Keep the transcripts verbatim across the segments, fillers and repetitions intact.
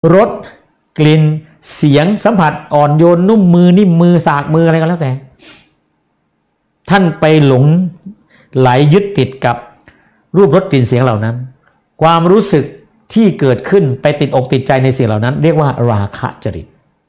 รสกลิ่นเสียงสัมผัสอ่อนโยนนุ่มมือนิ่มมือสากมืออะไรก็แล้วแต่ท่านไปหลงไหลยึดติดกับรูปรสกลิ่นเสียงเหล่านั้นความรู้สึกที่เกิดขึ้นไปติดอกติดใจในสิ่งเหล่านั้นเรียกว่าราคะจริต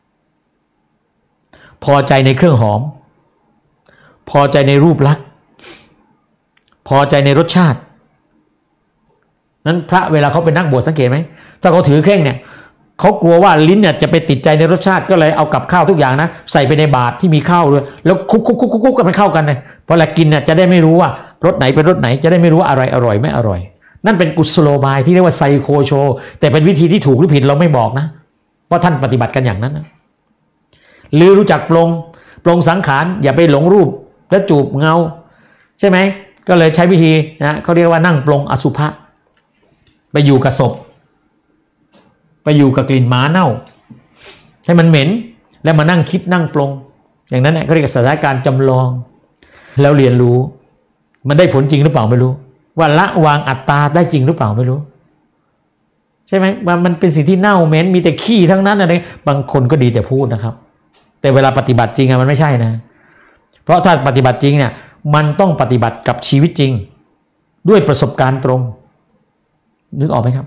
พอใจในเครื่องหอมพอใจในรูปลักษณ์พอใจในรสชาตินั้นพระเวลาเขาเป็นนักบวชสังเกตไหมถ้าเขาถือเคร่งเนี่ยเขากลัวว่าลิ้นเนี่ยจะไปติดใจในรสชาติก็เลยเอากับข้าวทุกอย่างนะใส่ไปในบาตรที่มีข้าวด้วยแล้วคุกคุกคุกคุกกันไปเข้ากันเลยพอเวลากินเนี่ยจะได้ไม่รู้ว่ารสไหนเป็นรสไหนจะได้ไม่รู้ว่าอะไรอร่อยไม่อร่อยนั่นเป็นกุศโลบายที่เรียกว่าไซโคโชแต่เป็นวิธีที่ถูกหรือผิดเราไม่บอกนะเพราะท่านปฏิบัติกันอย่างนั้นนะหรือรู้จักปลงปลงสังขารอย่าไปหลงรูปแล้วจูบเงาใช่ไหมก็เลยใช้วิธีนะเขาเรียกว่านั่งปลงอสุภะไปอยู่กับศพไปอยู่กับกลิ่นหมาเน่าให้มันเหม็นแล้วมานั่งคิดนั่งปลงอย่างนั้นเขาเรียกสถานการณ์จำลองแล้วเรียนรู้มันได้ผลจริงหรือเปล่าไม่รู้ว่าละวางอัตตาได้จริงหรือเปล่าไม่รู้ใช่ไหมว่ามันเป็นสิ่งที่เน่าเหม็นมีแต่ขี้ทั้งนั้นอะไรบางคนก็ดีแต่พูดนะครับแต่เวลาปฏิบัติจริงอะมันไม่ใช่นะเพราะถ้าปฏิบัติจริงเนี่ยมันต้องปฏิบัติกับชีวิตจริงด้วยประสบการณ์ตรงนึกออกไหมครับ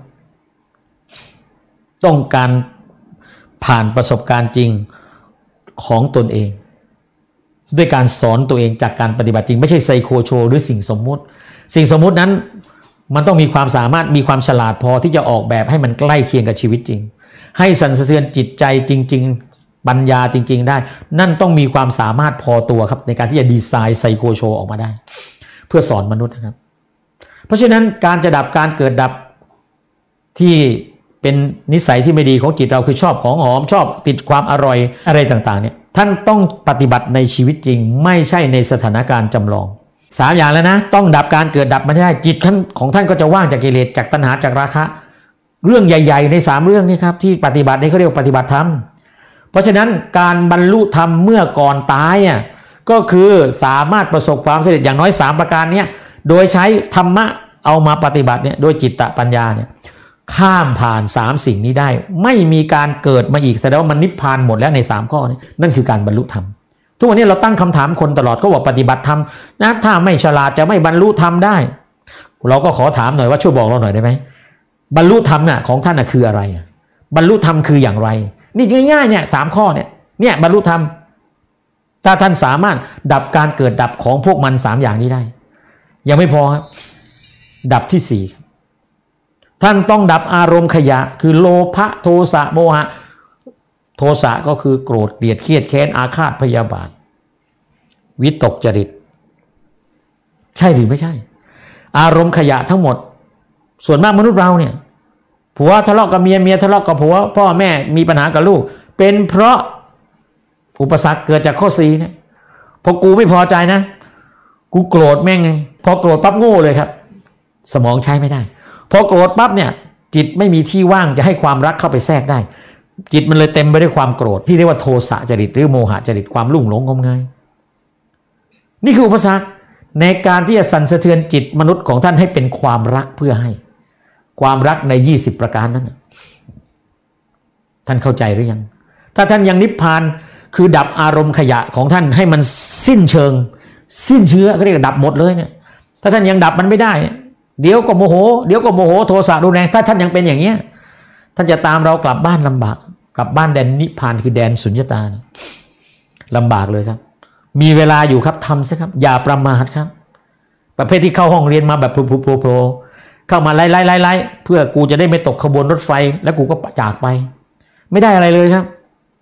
ต้องการผ่านประสบการณ์จริงของตนเองด้วยการสอนตัวเองจากการปฏิบัติจริงไม่ใช่ไซโคโชหรือสิ่งสมมุติสิ่งสมมุตินั้นมันต้องมีความสามารถมีความฉลาดพอที่จะออกแบบให้มันใกล้เคียงกับชีวิตจริงให้สั่นสะเทือนจิตใจจริงๆปัญญาจริงๆได้นั่นต้องมีความสามารถพอตัวครับในการที่จะดีไซน์ไซโคโชออกมาได้เพื่อสอนมนุษย์นะครับเพราะฉะนั้นการจะดับการเกิดดับที่เป็นนิสัยที่ไม่ดีของจิตเราคือชอบของหอมชอบติดความอร่อยอะไรต่างๆเนี่ยท่านต้องปฏิบัติในชีวิตจริงไม่ใช่ในสถานการณ์จำลองสามอย่างแล้วนะต้องดับการเกิดดับมันได้จิตท่านของท่านก็จะว่างจากกิเลสจากตัณหาจากราคะเรื่องใหญ่ๆในสามเรื่องนี้ครับที่ปฏิบัตินี้เขาเรียกปฏิบัติธรรมเพราะฉะนั้นการบรรลุธรรมเมื่อก่อนตายอ่ะก็คือสามารถประสบความสำเร็จอย่างน้อยสามประการเนี้ยโดยใช้ธรรมะเอามาปฏิบัติเนี่ยโดยจิตตปัญญาเนี่ยข้ามผ่านสามสิ่งนี้ได้ไม่มีการเกิดมาอีกแสดงว่ามันนิพพานหมดแล้วในสามข้อนี้นั่นคือการบรรลุธรรมทุกวันนี้เราตั้งคำถามคนตลอดก็บอกปฏิบัติธรรมนะถ้าไม่ฉลาดจะไม่บรรลุธรรมได้เราก็ขอถามหน่อยว่าช่วยบอกเราหน่อยได้ไหมบรรลุธรรมน่ะของท่านน่ะคืออะไรบรรลุธรรมคืออย่างไรนี่ง่ายๆเนี่ยสามข้อเนี่ยเนี่ยบรรลุธรรมถ้าท่านสามารถดับการเกิดดับของพวกมันสามอย่างนี้ได้ยังไม่พอครับดับที่สี่ท่านต้องดับอารมณ์ขยะคือโลภะโทสะโมหะโทสะก็คือโกรธเกลียดเครียดแค้นอาฆาตพยาบาทวิตกจริตใช่หรือไม่ใช่อารมณ์ขยะทั้งหมดส่วนมากมนุษย์เราเนี่ยผัวทะเลาะกับเมียเมียทะเลาะกับผัวพ่อแม่มีปัญหากับลูกเป็นเพราะอุปสรรคเกิดจากข้อสี่เนี่ยพอกูไม่พอใจนะกูโกรธแม่งไงพอโกรธปั๊บโง่เลยครับสมองใช้ไม่ได้พอโกรธปั๊บเนี่ยจิตไม่มีที่ว่างจะให้ความรักเข้าไปแทรกได้จิตมันเลยเต็มไปด้วยความโกรธที่เรียกว่าโทสะจริตหรือโมหะจริตความลุ่มหลงงมงายนี่คืออุปสรรคในการที่จะสั่นสะเทือนจิตมนุษย์ของท่านให้เป็นความรักเพื่อให้ความรักในยี่สิบประการนั้นท่านเข้าใจหรือยังถ้าท่านยังนิพพานคือดับอารมณ์ขยะของท่านให้มันสิ้นเชิงสิ้นเชื้อเขาเรียกดับหมดเลยเนี่ยถ้าท่านยังดับมันไม่ได้เดี๋ยวก็โมโหเดี๋ยวก็โมโหโทสะรุนแรงถ้าท่านยังเป็นอย่างเงี้ยท่านจะตามเรากลับบ้านลำบากกลับบ้านแดนนิพพานคือแดนสุญญตาลำบากเลยครับมีเวลาอยู่ครับทำซะครับอย่าประมาทครับประเภทที่เข้าห้องเรียนมาแบบโผล่ๆเข้ามาไล่ๆๆเพื่อกูจะได้ไม่ตกขบวนรถไฟแล้วกูก็จากไปไม่ได้อะไรเลยครับ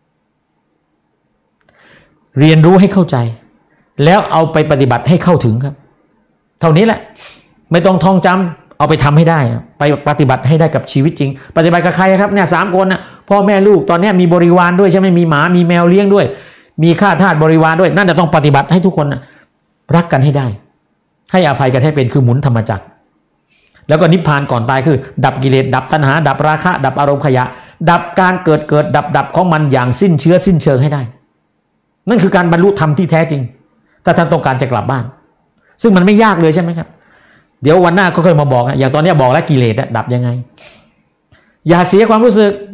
เรียนรู้ให้เข้าใจแล้วเอาไปปฏิบัติให้เข้าถึงครับเท่านี้แหละไม่ต้องท่องจำเอาไปทำให้ได้ไปปฏิบัติให้ได้กับชีวิตจริงปฏิบัติกับใครครับเนี่ยสามคนนะพ่อแม่ลูกตอนนี้มีบริวารด้วยใช่ไหมมีหมามีแมวเลี้ยงด้วยมีข้าทาสบริวารด้วยนั่นจะต้องปฏิบัติให้ทุกคนนะรักกันให้ได้ให้อภัยกันให้เป็นคือหมุนธรรมจักรแล้วก็นิพพานก่อนตายคือดับกิเลสดับตัณหาดับราคะดับอารมณ์ขยะดับการเกิดเกิดดับดับของมันอย่างสิ้นเชื้อสิ้นเชิงให้ได้นั่นคือการบรรลุธรรมที่แท้จริงถ้าท่านต้องการจะกลับบ้านซึ่งมันไม่ยากเลยใช่ไหมครับเดี๋ยววันหน้าก็ค่อยมาบอกอย่างตอนนี้บอกแล้วกิเลสดับยังไงอย่าเสียความรู้สึก